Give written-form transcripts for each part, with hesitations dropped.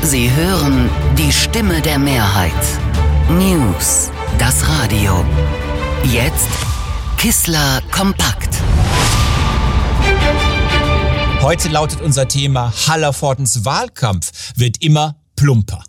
Sie hören die Stimme der Mehrheit. News, das Radio. Jetzt Kissler kompakt. Heute lautet unser Thema: Hallervordens Wahlkampf wird immer plumper.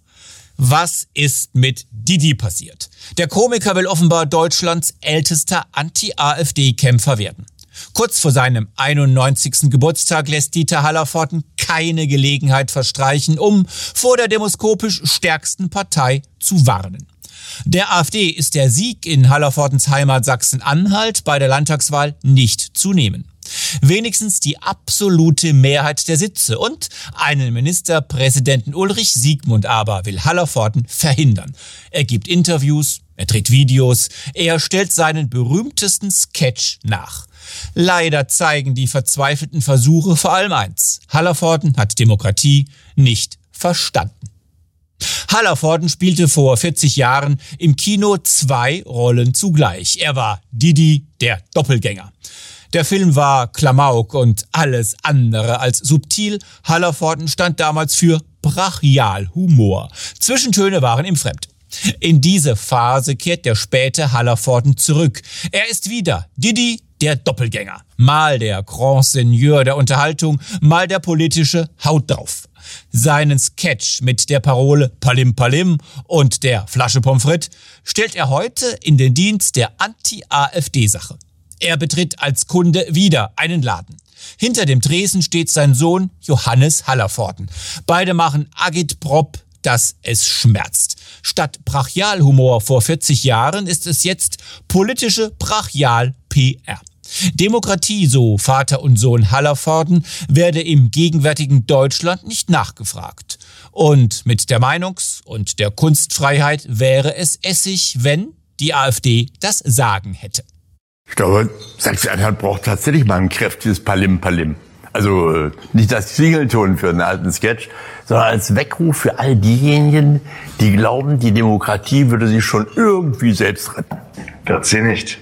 Was ist mit Didi passiert? Der Komiker will offenbar Deutschlands ältester Anti-AfD-Kämpfer werden. Kurz vor seinem 91. Geburtstag lässt Dieter Hallervorden keine Gelegenheit verstreichen, um vor der demoskopisch stärksten Partei zu warnen. Der AfD ist der Sieg in Hallervordens Heimat Sachsen-Anhalt bei der Landtagswahl nicht zu nehmen. Wenigstens die absolute Mehrheit der Sitze und einen Ministerpräsidenten Ulrich Siegmund aber will Hallervorden verhindern. Er gibt Interviews, er dreht Videos, er stellt seinen berühmtesten Sketch nach. Leider zeigen die verzweifelten Versuche vor allem eins: Hallervorden hat Demokratie nicht verstanden. Hallervorden spielte vor 40 Jahren im Kino 2 Rollen zugleich. Er war Didi, der Doppelgänger. Der Film war Klamauk und alles andere als subtil. Hallervorden stand damals für Brachialhumor. Zwischentöne waren ihm fremd. In diese Phase kehrt der späte Hallervorden zurück. Er ist wieder Didi, der Doppelgänger. Mal der Grand Seigneur der Unterhaltung, mal der politische Haut drauf. Seinen Sketch mit der Parole Palim Palim und der Flasche Pommes frites stellt er heute in den Dienst der Anti-AfD-Sache. Er betritt als Kunde wieder einen Laden. Hinter dem Tresen steht sein Sohn Johannes Hallervorden. Beide machen Agitprop, dass es schmerzt. Statt Brachialhumor vor 40 Jahren ist es jetzt politische Brachial-PR. Demokratie, so Vater und Sohn Hallervorden, werde im gegenwärtigen Deutschland nicht nachgefragt. Und mit der Meinungs- und der Kunstfreiheit wäre es Essig, wenn die AfD das Sagen hätte. Ich glaube, Sachsen-Anhalt braucht tatsächlich mal ein kräftiges Palim Palim. Also nicht als Klingelton für einen alten Sketch, sondern als Weckruf für all diejenigen, die glauben, die Demokratie würde sich schon irgendwie selbst retten. Das sie nicht.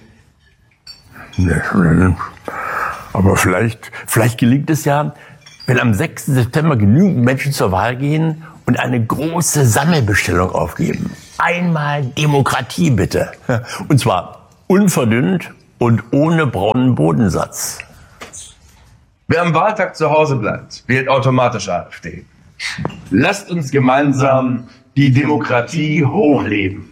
Nee. Aber vielleicht gelingt es ja, wenn am 6. September genügend Menschen zur Wahl gehen und eine große Sammelbestellung aufgeben. Einmal Demokratie bitte. Und zwar unverdünnt und ohne braunen Bodensatz. Wer am Wahltag zu Hause bleibt, wählt automatisch AfD. Lasst uns gemeinsam die Demokratie hochleben.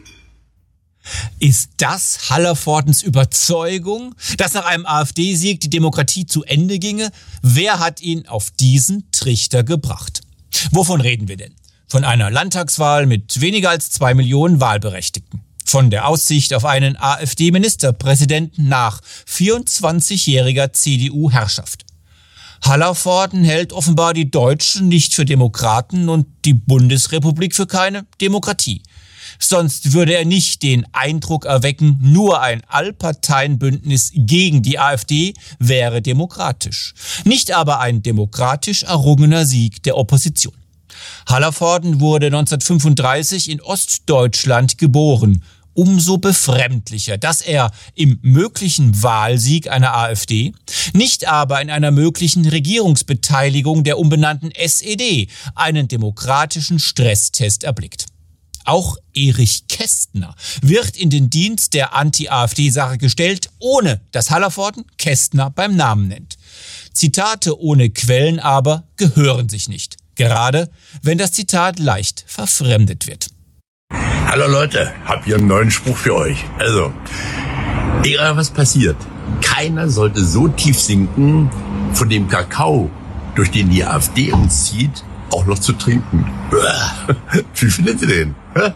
Ist das Hallervordens Überzeugung, dass nach einem AfD-Sieg die Demokratie zu Ende ginge? Wer hat ihn auf diesen Trichter gebracht? Wovon reden wir denn? Von einer Landtagswahl mit weniger als 2 Millionen Wahlberechtigten. Von der Aussicht auf einen AfD-Ministerpräsidenten nach 24-jähriger CDU-Herrschaft. Hallervorden hält offenbar die Deutschen nicht für Demokraten und die Bundesrepublik für keine Demokratie. Sonst würde er nicht den Eindruck erwecken, nur ein Allparteienbündnis gegen die AfD wäre demokratisch. Nicht aber ein demokratisch errungener Sieg der Opposition. Hallervorden wurde 1935 in Ostdeutschland geboren. Umso befremdlicher, dass er im möglichen Wahlsieg einer AfD, nicht aber in einer möglichen Regierungsbeteiligung der umbenannten SED einen demokratischen Stresstest erblickt. Auch Erich Kästner wird in den Dienst der Anti-AfD-Sache gestellt, ohne dass Hallervorden Kästner beim Namen nennt. Zitate ohne Quellen aber gehören sich nicht, gerade wenn das Zitat leicht verfremdet wird. Hallo Leute, hab hier einen neuen Spruch für euch. Also, egal was passiert, keiner sollte so tief sinken, von dem Kakao, durch den die AfD uns zieht, auch noch zu trinken. Wie findet ihr den?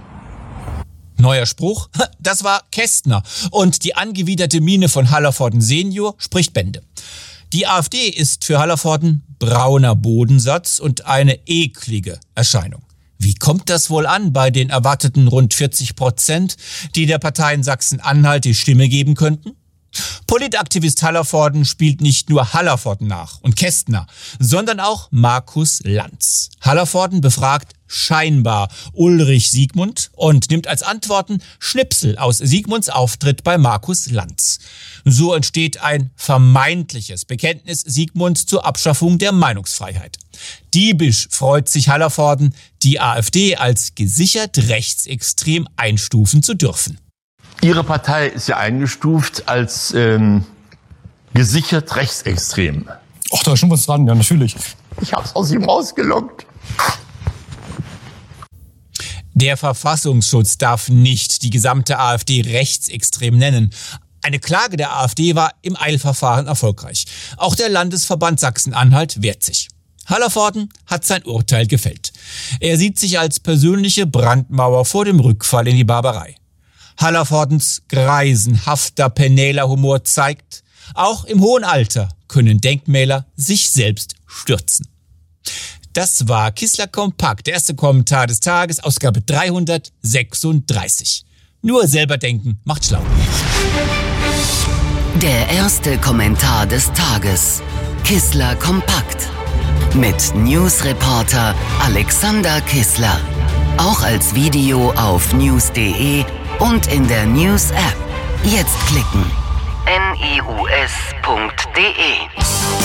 Neuer Spruch? Das war Kästner. Und die angewiderte Miene von Hallervorden Senior spricht Bände. Die AfD ist für Hallervorden brauner Bodensatz und eine eklige Erscheinung. Wie kommt das wohl an bei den erwarteten rund 40%, die der Partei in Sachsen-Anhalt die Stimme geben könnten? Politaktivist Hallervorden spielt nicht nur Hallervorden nach und Kästner, sondern auch Markus Lanz. Hallervorden befragt scheinbar Ulrich Siegmund und nimmt als Antworten Schnipsel aus Siegmunds Auftritt bei Markus Lanz. So entsteht ein vermeintliches Bekenntnis Siegmunds zur Abschaffung der Meinungsfreiheit. Diebisch freut sich Hallervorden, die AfD als gesichert rechtsextrem einstufen zu dürfen. Ihre Partei ist ja eingestuft als gesichert rechtsextrem. Ach, da ist schon was dran, ja, natürlich. Ich hab's aus ihm rausgelockt. Der Verfassungsschutz darf nicht die gesamte AfD rechtsextrem nennen. Eine Klage der AfD war im Eilverfahren erfolgreich. Auch der Landesverband Sachsen-Anhalt wehrt sich. Hallervorden hat sein Urteil gefällt. Er sieht sich als persönliche Brandmauer vor dem Rückfall in die Barbarei. Hallervordens greisenhafter Penela-Humor zeigt, auch im hohen Alter können Denkmäler sich selbst stürzen. Das war Kissler Kompakt, der erste Kommentar des Tages, Ausgabe 336. Nur selber denken macht schlau. Der erste Kommentar des Tages. Kissler Kompakt. Mit Newsreporter Alexander Kissler. Auch als Video auf news.de und in der News-App. Jetzt klicken. news.de